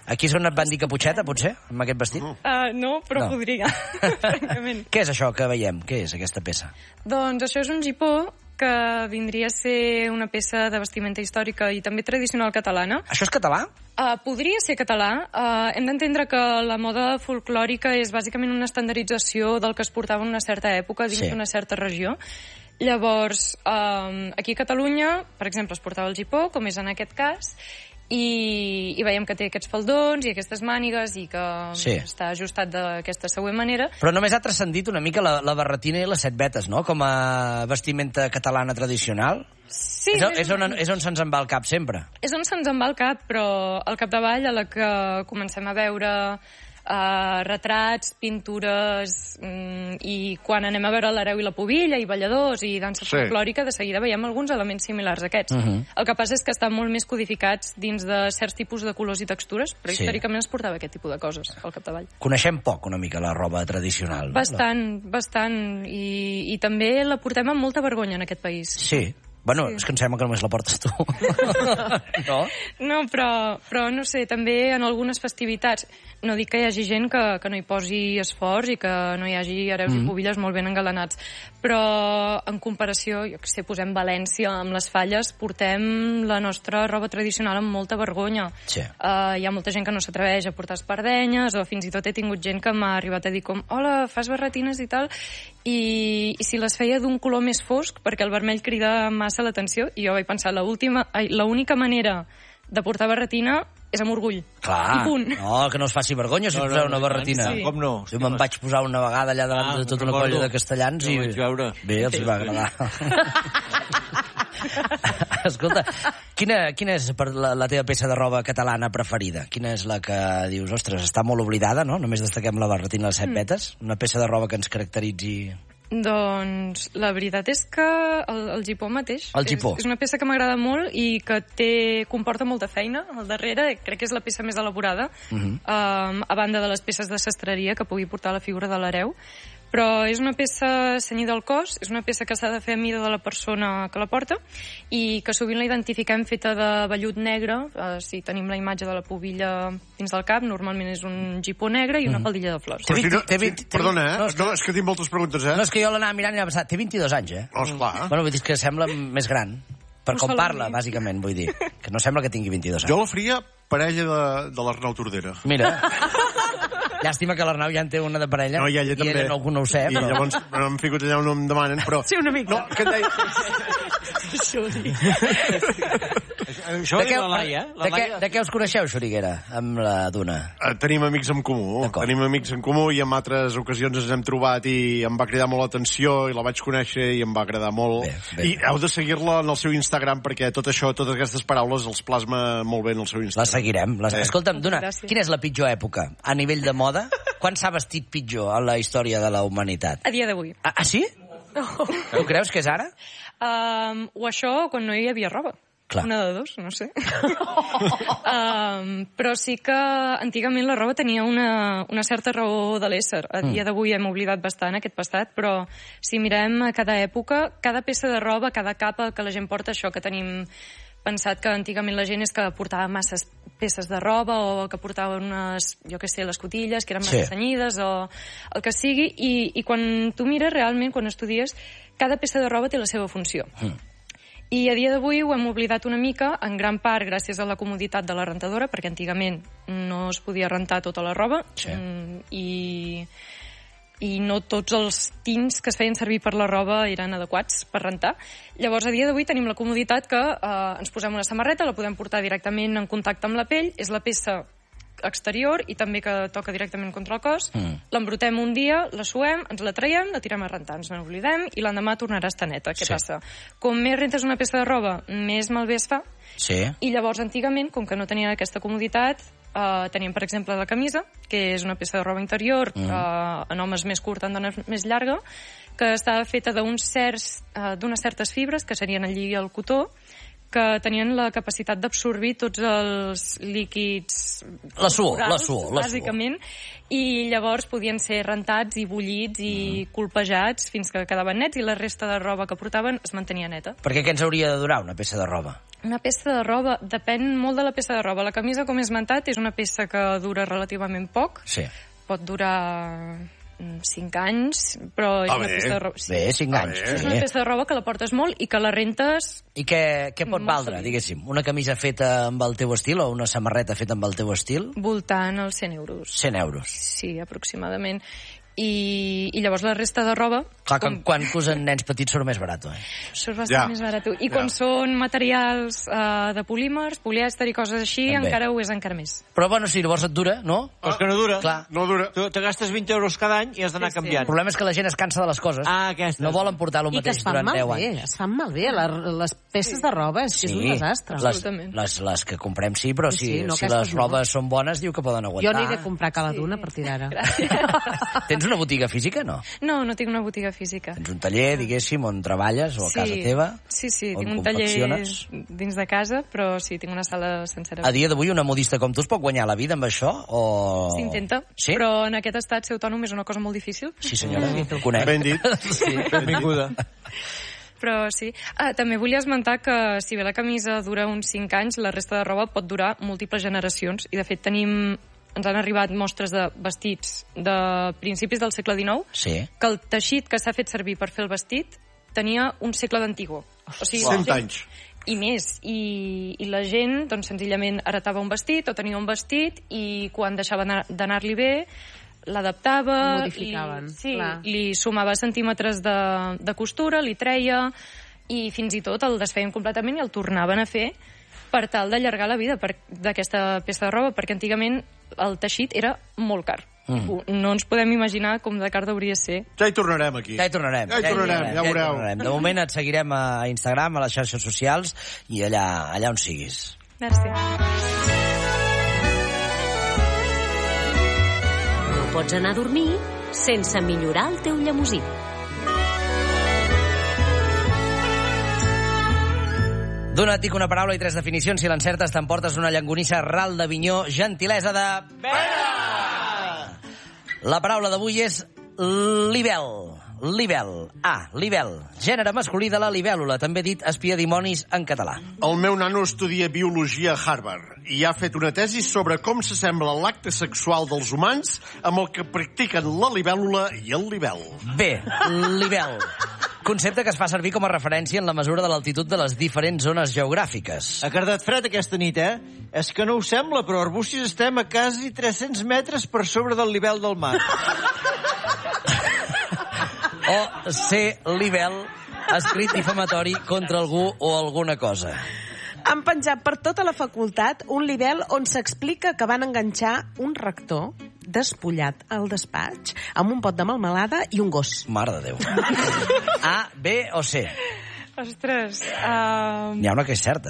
Aquí és on et van dir caputxeta, potser, amb aquest vestit? No, però podria, francament. Què és això que veiem? Què és aquesta peça? Doncs això és un gipó que vindria a ser una peça de vestimenta històrica i també tradicional catalana. Això és català? Podria ser català. Hem d'entendre que la moda folclòrica és bàsicament una estandardització del que es portava en una certa època dins d'una certa regió. Llavors, aquí a Catalunya, per exemple, es portava el gipó, com és en aquest cas, i veiem que té aquests faldons i aquestes mànigues i que està ajustat d'aquesta següent manera. Però només ha transcendit una mica la barretina i les 7 vetes, no?, com a vestimenta catalana tradicional. Sí. És on se'ns en va el cap sempre. És on se'ns en va el cap, però al capdavall, a la que comencem a veure retrats, pintures, i quan anem a veure l'Hereu i la Pubilla, i balladors, i dansa folclòrica, de seguida veiem alguns elements similars a aquests. El que passa és que estan molt més codificats dins de certs tipus de colors i textures, però històricament es portava aquest tipus de coses al capdavall. Coneixem poc, una mica, la roba tradicional. Bastant. I també la portem amb molta vergonya en aquest país. Sí. Bueno, és que em sembla que només la portes tu. No? No, però no sé, també en algunes festivitats, no dic que hi hagi gent que no hi posi esforç i que no hi hagi hereus i pubilles molt ben engalanats, però en comparació, jo que sé, posem València amb les falles, portem la nostra roba tradicional amb molta vergonya. Sí. Hi ha molta gent que no s'atreveix a portar espardenyes, o fins i tot he tingut gent que m'ha arribat a dir com, hola, fas barretines i tal, i si les feia d'un color més fosc, perquè el vermell crida massa l'atenció, i jo vaig pensar, l'única manera de portar barretina és amb orgull. Clar, i punt. No, que no es faci vergonya si poseu una barretina. Sí. Com no? Jo me'n vaig posar una vegada allà davant de tota una colla de castellans i... Bé, els va agradar. Escolta, quina és la teva peça de roba catalana preferida? Quina és la que dius, ostres, està molt oblidada, no? Només destaquem la barretina de les 7 vetes. Una peça de roba que ens caracteritzi... Doncs la veritat és que el gipó mateix és una peça que m'agrada molt i que comporta molta feina al darrere. Crec que és la peça més elaborada, a banda de les peces de sastreria que pugui portar la figura de l'hereu. Però és una peça cenyida al cos, és una peça que s'ha de fer a mida de la persona que la porta i que sovint la identifiquem feta de vellut negre. Si tenim la imatge de la pubilla dins del cap, normalment és un gipó negre i una faldilla de flors. Perdona, és que tinc moltes preguntes, No, és que jo l'anava mirant i l'ha passat. Té 22 anys, Oh, esclar. Bueno, vull dir que sembla més gran. Per com parla, bàsicament, vull dir. Que no sembla que tingui 22 anys. Jo la faria parella de l'Arnau Tordera. Mira. Llàstima que l'Arnau ja en té una de parella. No, i ella també. I ella no ho sé, però... I llavors em fico allà on em demanen, però... Sí, una mica. No, què et deia? Això és la Laia. De què us coneixeu, Xuriguera, amb la Duna? Tenim amics en comú. Tenim amics en comú i en altres ocasions ens hem trobat i em va cridar molt l'atenció i la vaig conèixer i em va agradar molt. I heu de seguir-la en el seu Instagram perquè tot això, totes aquestes paraules els plasma molt bé en el seu Instagram. La seguirem. Escolta'm, Duna, quina és la pitjor època a nivell de moda? Quan s'ha vestit pitjor en la història de la humanitat? A dia d'avui. Ah, sí? Tu creus que és ara? O això quan no hi havia roba. Clar. Una de dos, no sé. Però sí que antigament la roba tenia una certa raó de l'ésser. A dia d'avui hem oblidat bastant aquest passat, però si mirem a cada època, cada peça de roba, cada capa que la gent porta, això que tenim pensat que antigament la gent és que portava masses peces de roba o que portava unes, jo què sé, les cotilles, que eren massa cenyides o el que sigui, i quan tu mires realment, quan estudies, cada peça de roba té la seva funció. I a dia d'avui ho hem oblidat una mica, en gran part gràcies a la comoditat de la rentadora, perquè antigament no es podia rentar tota la roba, i no tots els tints que es feien servir per la roba eren adequats per rentar. Llavors, a dia d'avui tenim la comoditat que ens posem una samarreta, la podem portar directament en contacte amb la pell, és la peça exterior i també que toca directament contra el cos, l'embrutem un dia, la suem, ens la traiem, la tirem a rentar, ens n'oblidem i l'endemà tornarà a estar neta. Què passa? Com més rentes una peça de roba, més malbé es fa. I llavors, antigament, com que no tenien aquesta comoditat, teníem, per exemple, la camisa, que és una peça de roba interior, en homes més curta, en dones més llarga, que estava feta d'unes certes fibres, que serien el lli i el cotó, que tenien la capacitat d'absorbir tots els líquids la suor, bàsicament, i llavors podien ser rentats i bullits i colpejats fins que quedaven nets i la resta de roba que portaven es mantenia neta. Perquè què ens hauria de durar una peça de roba? Una peça de roba, depèn molt de la peça de roba. La camisa, com he esmentat, és una peça que dura relativament poc. Sí. Pot durar 5 anys, però és una peça de roba... Bé, 5 anys. És una peça de roba que la portes molt i que la rentes... I què pot valdre, diguéssim? Una camisa feta amb el teu estil o una samarreta feta amb el teu estil? Voltant els 100 euros. 100 euros. Sí, aproximadament. I llavors la resta de roba... Clar, quan usen nens petits surt més barat, Surt bastant més barat. I quan són materials de polímers, polièster i coses així, encara ho és encara més. Però bueno, si llavors et dura, no? Però és que no dura. Clar. No dura. Tu te gastes 20 euros cada any i has d'anar canviant. El problema és que la gent es cansa de les coses. Aquestes. No volen portar el mateix durant 10 anys. Es fan malbé, les peces de roba, és un desastre. Les que comprem sí, però si les robes són bones, diu que poden aguantar. Jo n'he de comprar cada d'una a partir d'ara. Tens una botiga física, no? No, no tinc una botiga física. Tens un taller, diguéssim, on treballes, o a casa teva? Sí, tinc un taller dins de casa, però sí, tinc una sala sencera. A dia d'avui una modista com tu es pot guanyar la vida amb això? S'intenta, però en aquest estat ser autònom és una cosa molt difícil. Sí, senyora, conec. Ben dit. Benvinguda. Però sí. També volia esmentar que si bé la camisa dura uns 5 anys, la resta de roba pot durar múltiples generacions. I de fet ens han arribat mostres de vestits de principis del segle XIX, que el teixit que s'ha fet servir per fer el vestit tenia un segle d'antigua. O sigui, 100 anys. I més. I la gent, doncs, senzillament heretava un vestit o tenia un vestit i quan deixava d'anar-li bé l'adaptava, modificaven, li sumava centímetres de costura, li treia i fins i tot el desfeien completament i el tornaven a fer per tal d'allargar la vida d'aquesta peça de roba, perquè antigament el teixit era molt car. No ens podem imaginar com de car hauria de ser. Ja hi tornarem, aquí. Ja hi tornarem, ja ho veureu. De moment et seguirem a Instagram, a les xarxes socials, i allà on siguis. Merci. No pots anar a dormir sense millorar el teu llemosí. D'una et dic una paraula i 3 definicions. Si l'encertes, t'emportes una llonganissa ral d'Avinyó, gentilesa de... Pere! La paraula d'avui és libel. Libel. Libel. Gènere masculí de la libèl·lula, també dit espiadimonis en català. El meu nano estudia biologia a Harvard i ha fet una tesi sobre com s'assembla l'acte sexual dels humans amb el que practiquen la libèl·lula i el libel. Bé, libel. Concepte que es fa servir com a referència en la mesura de l'altitud de les diferents zones geogràfiques. Ha cardat fred aquesta nit, És que no ho sembla, però a Arbúcies estem a quasi 300 metres per sobre del nivell del mar. O ser libel, escrit difamatori contra algú o alguna cosa. Han penjat per tota la facultat un libel on s'explica que van enganxar un rector despullat al despatx amb un pot de melmelada i un gos. Mare de Déu. A, B o C? Ostres. N'hi ha una que és certa,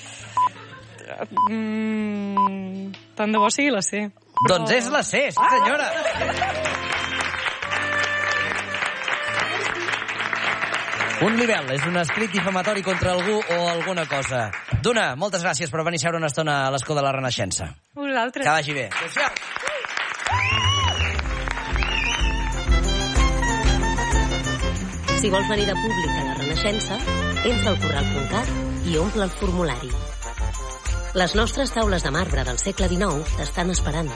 Tant de bo sigui la C. Doncs és la C, sí senyora. Un libel és un escrit difamatori contra algú o alguna cosa. Duna, moltes gràcies per venir a seure una estona a l'escó de la Renaixença. Vosaltres. Que vagi bé. Adéu-siau. Si vols venir de públic a la Renaixença, entra al corral.cat i omple el formulari. Les nostres taules de marbre del segle XIX t'estan esperant.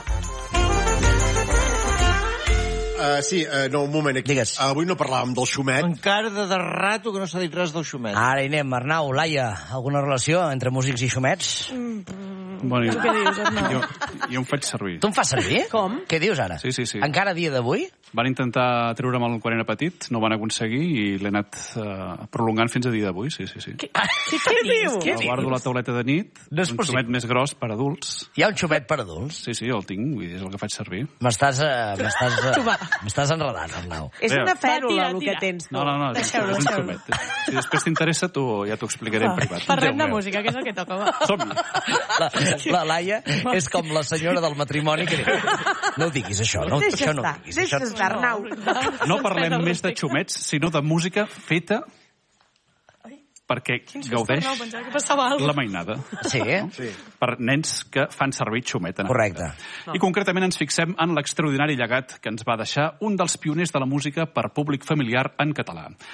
Un moment aquí. Digues. Avui no parlàvem del xumet. Encara de rato que no s'ha dit res del xumet. Ara hi anem, Arnau, Laia, alguna relació entre músics i xumets? Bueno, Tu què dius, Arnau? jo em faig servir. Tu em fas servir? Com? Què dius ara? Sí. Encara a dia d'avui? Van intentar treure'm el quan era petit, no ho van aconseguir i l'he anat prolongant fins a dia d'avui, sí. Què diu? Guardo la tauleta de nit, No és un possible. xumet més gros per adults. Hi ha un xumet per adults? Sí, el tinc, vull dir, és el que faig servir. M'estàs enredant, Arnau. És una fèrula el que tens tu. No, és un xumet. Si després t'interessa, ja t'ho explicaré en privat. Parlem de Déu meu. música, que és el que toca, va. Som-hi. La Laia és com la senyora del matrimoni que diu, no ho diguis, això. No, Deixa això no ho estar, diguis. deixa estar, Arnau. No parlem més de xumets, sinó de música feta perquè gaudeix Que passava alguna la mainada. Sí, Per nens que fan servir xumet. correcte. I concretament ens fixem en l'extraordinari llegat que ens va deixar un dels pioners de la música per públic familiar en català.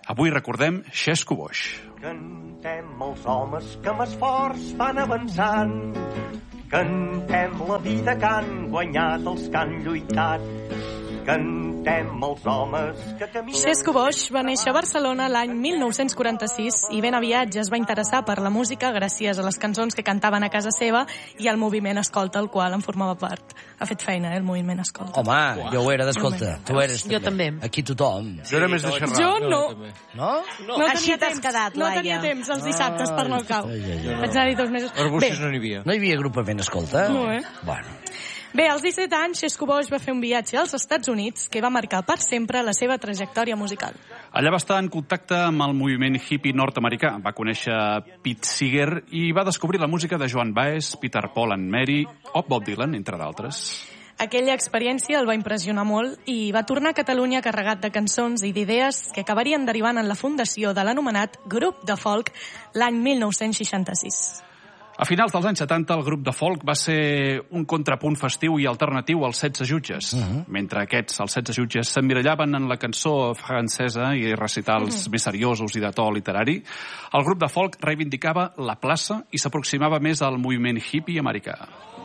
Avui recordem Xesco Boix. Cantem els homes que amb esforç van avançant. Cantem la vida que han guanyat els que han lluitat. Cantem els homes que caminen... Xesco Boix va néixer a Barcelona l'any 1946 i ben aviat ja es va interessar per la música gràcies a les cançons que cantaven a casa seva i al moviment Escolta, el qual en formava part. Ha fet feina, el moviment Escolta. Home, jo ho era d'Escolta. Tu eres Jo també. Aquí tothom. Jo era més de xerrar. Jo no. No? No Així tenia t'has temps. quedat, No Laia. tenia temps els dissabtes per anar al cau. Ai. Vaig anar-hi 2 mesos. Arbustos no n'hi havia. No hi havia agrupament Escolta? No, Bueno. Bé, als 17 anys, Xesco Boix va fer un viatge als Estats Units que va marcar per sempre la seva trajectòria musical. Allà va estar en contacte amb el moviment hippie nord-americà. Va conèixer Pete Seeger i va descobrir la música de Joan Baez, Peter Paul and Mary o Bob Dylan, entre d'altres. Aquella experiència el va impressionar molt i va tornar a Catalunya carregat de cançons i d'idees que acabarien derivant en la fundació de l'anomenat Grup de Folk l'any 1966. A finals dels anys 70, el grup de folk va ser un contrapunt festiu i alternatiu als 16 jutges. Mentre aquests, els 16 jutges, s'emmirallaven en la cançó francesa i recitals més seriosos i de to literari, el grup de folk reivindicava la plaça i s'aproximava més al moviment hippie americà.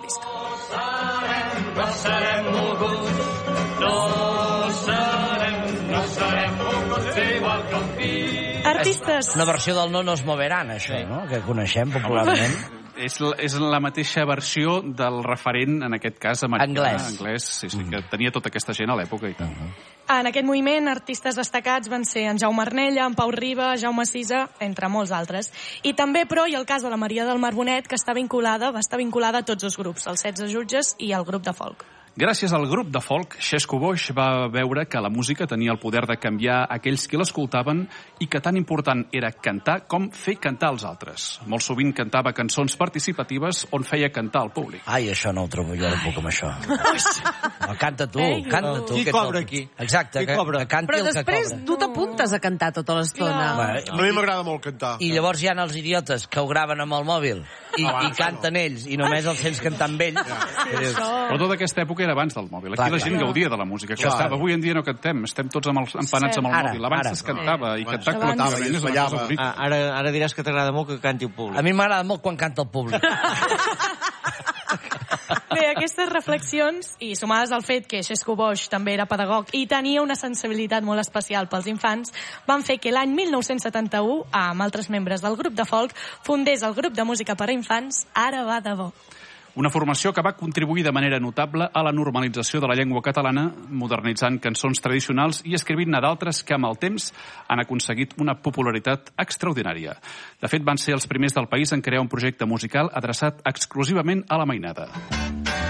No serem moguts, no serem moguts igual que el fill. Artistes... Una versió del No nos moveran, això, no? Que coneixem popularment. És la mateixa versió del referent, en aquest cas, americà. Anglès, sí, que tenia tota aquesta gent a l'època i tal. En aquest moviment, artistes destacats van ser en Jaume Arnella, en Pau Riba, Jaume Sisa, entre molts altres. I també, però, hi ha el cas de la Maria del Mar Bonet, que va estar vinculada a tots els grups, els 16 jutges i el grup de folk. Gràcies al grup de folk, Xesco Boix va veure que la música tenia el poder de canviar aquells que l'escoltaven i que tan important era cantar com fer cantar els altres. Molt sovint cantava cançons participatives on feia cantar el públic. Ai, això no ho trobo jo, no puc amb això. No, canta tu, canta tu. Qui cobra aquí? Exacte, que canti Però el que després cobra. tu t'apuntes a cantar tota l'estona. A mi m'agrada molt cantar. I llavors hi ha els idiotes que ho graven amb el mòbil i canten ells, i només els sents cantar amb ells. Però tota aquesta època era abans del mòbil. Aquí Clar, la gent gaudia de la música. Que estava, avui en dia no cantem, estem tots empanats amb el mòbil. Abans es cantava i cantar col·lectivament és una cosa bonica. Ara diràs que t'agrada molt que canti el públic. A mi m'agrada molt quan canta el públic. Bé, aquestes reflexions, i sumades al fet que Xesco Boix també era pedagog i tenia una sensibilitat molt especial pels infants, van fer que l'any 1971, amb altres membres del grup de folk, fundés el grup de música per a infants Ara va de bo. Una formació que va contribuir de manera notable a la normalització de la llengua catalana, modernitzant cançons tradicionals i escrivint-ne d'altres que amb el temps han aconseguit una popularitat extraordinària. De fet, van ser els primers del país en crear un projecte musical adreçat exclusivament a la mainada.